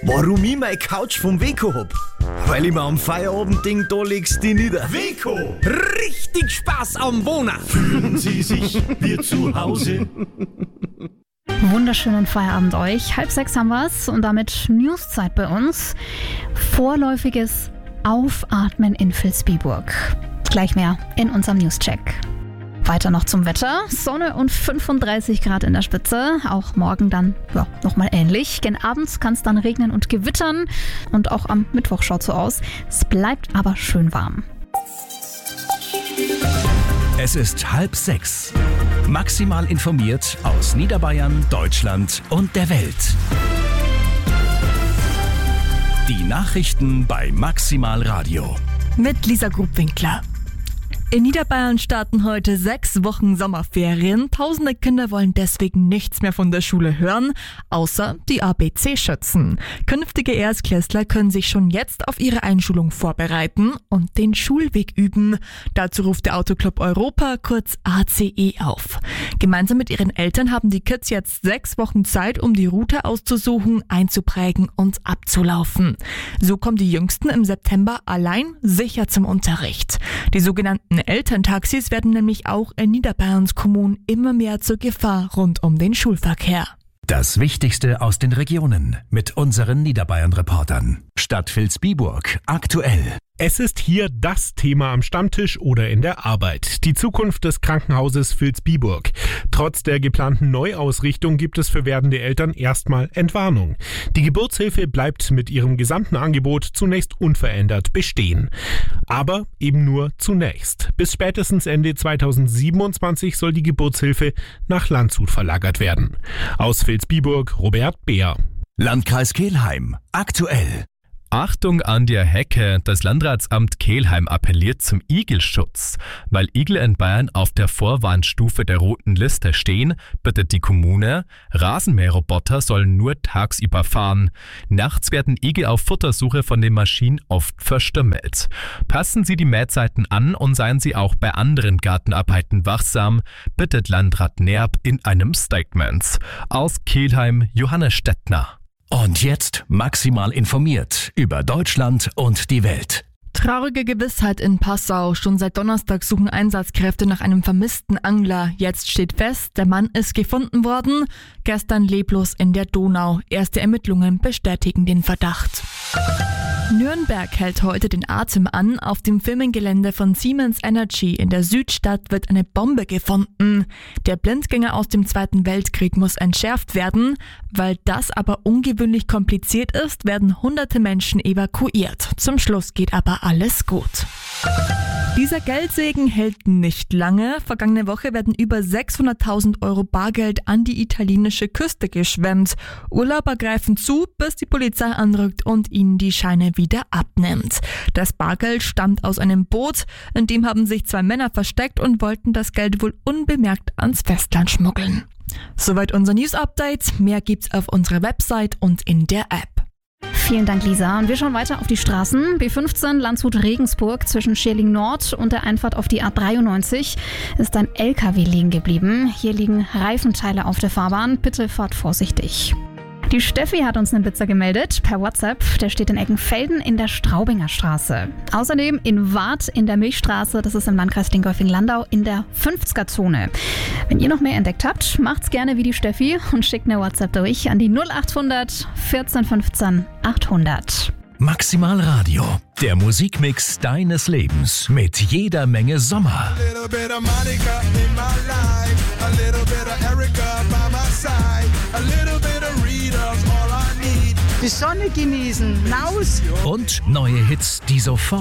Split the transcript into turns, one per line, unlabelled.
Warum ich meine Couch vom Weco hab? Weil ich mir am Feierabendding da legst die nieder.
Weco!
Richtig Spaß am Wohnen.
Fühlen Sie sich wie zu Hause?
Wunderschönen Feierabend euch. 5:30 haben wir's und damit Newszeit bei uns. Vorläufiges Aufatmen in Vilsbiburg. Gleich mehr in unserem Newscheck. Weiter noch zum Wetter. Sonne und 35 Grad in der Spitze. Auch morgen dann nochmal ähnlich. Gen Abend kann es dann regnen und gewittern. Und auch am Mittwoch schaut so aus. Es bleibt aber schön warm.
Es ist 5:30. Maximal informiert aus Niederbayern, Deutschland und der Welt. Die Nachrichten bei Maximal Radio.
Mit Lisa Grubwinkler. In Niederbayern starten heute 6 Wochen Sommerferien. Tausende Kinder wollen deswegen nichts mehr von der Schule hören, außer die ABC-Schützen. Künftige Erstklässler können sich schon jetzt auf ihre Einschulung vorbereiten und den Schulweg üben. Dazu ruft der Autoclub Europa, kurz ACE, auf. Gemeinsam mit ihren Eltern haben die Kids jetzt 6 Wochen Zeit, um die Route auszusuchen, einzuprägen und abzulaufen. So kommen die Jüngsten im September allein sicher zum Unterricht. Die sogenannten Elterntaxis werden nämlich auch in Niederbayerns Kommunen immer mehr zur Gefahr rund um den Schulverkehr.
Das Wichtigste aus den Regionen mit unseren Niederbayern-Reportern. Stadt Vilsbiburg aktuell.
Es ist hier das Thema am Stammtisch oder in der Arbeit. Die Zukunft des Krankenhauses Vilsbiburg. Trotz der geplanten Neuausrichtung gibt es für werdende Eltern erstmal Entwarnung. Die Geburtshilfe bleibt mit ihrem gesamten Angebot zunächst unverändert bestehen. Aber eben nur zunächst. Bis spätestens Ende 2027 soll die Geburtshilfe nach Landshut verlagert werden. Aus Vilsbiburg, Robert Beer.
Landkreis Kelheim aktuell.
Achtung an der Hecke! Das Landratsamt Kelheim appelliert zum Igelschutz. Weil Igel in Bayern auf der Vorwarnstufe der roten Liste stehen, bittet die Kommune, Rasenmäherroboter sollen nur tagsüber fahren. Nachts werden Igel auf Futtersuche von den Maschinen oft verstümmelt. Passen Sie die Mähzeiten an und seien Sie auch bei anderen Gartenarbeiten wachsam, bittet Landrat Nerb in einem Statement. Aus Kelheim, Johannes Stettner.
Und jetzt maximal informiert über Deutschland und die Welt.
Traurige Gewissheit in Passau. Schon seit Donnerstag suchen Einsatzkräfte nach einem vermissten Angler. Jetzt steht fest, der Mann ist gefunden worden. Gestern leblos in der Donau. Erste Ermittlungen bestätigen den Verdacht. Nürnberg hält heute den Atem an. Auf dem Firmengelände von Siemens Energy in der Südstadt wird eine Bombe gefunden. Der Blindgänger aus dem Zweiten Weltkrieg muss entschärft werden. Weil das aber ungewöhnlich kompliziert ist, werden hunderte Menschen evakuiert. Zum Schluss geht aber alles gut. Dieser Geldsegen hält nicht lange. Vergangene Woche werden über 600.000 Euro Bargeld an die italienische Küste geschwemmt. Urlauber greifen zu, bis die Polizei anrückt und ihnen die Scheine wieder abnimmt. Das Bargeld stammt aus einem Boot, in dem haben sich 2 Männer versteckt und wollten das Geld wohl unbemerkt ans Festland schmuggeln. Soweit unser News-Update. Mehr gibt's auf unserer Website und in der App.
Vielen Dank, Lisa. Und wir schauen weiter auf die Straßen. B15 Landshut-Regensburg zwischen Schierling Nord und der Einfahrt auf die A93 ist ein LKW liegen geblieben. Hier liegen Reifenteile auf der Fahrbahn. Bitte fahrt vorsichtig. Die Steffi hat uns einen Blitzer gemeldet per WhatsApp. Der steht in Eckenfelden in der Straubinger Straße. Außerdem in Waadt in der Milchstraße, das ist im Landkreis Dingolfing-Landau in der 50er-Zone. Wenn ihr noch mehr entdeckt habt, macht's gerne wie die Steffi und schickt eine WhatsApp durch an die 0800 14 15 800.
Maximal Radio, der Musikmix deines Lebens mit jeder Menge Sommer.
Die Sonne genießen, raus!
Und neue Hits, die sofort